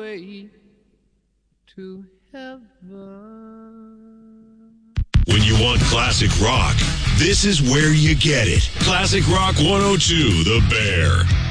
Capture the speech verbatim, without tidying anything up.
way to heaven. When you want classic rock, this is where you get it. Classic Rock one oh two, The Bear.